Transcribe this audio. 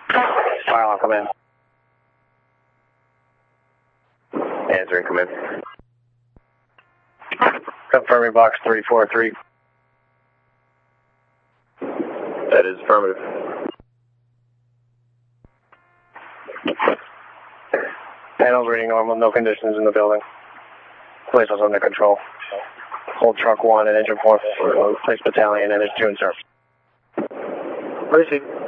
Fire alarm, come in. Answering, come in. Confirming box 343. That is affirmative. Panels reading normal, no conditions in the building. Place was under control. Hold truck 1 and engine 4, police battalion, and it's June, sir. Receive.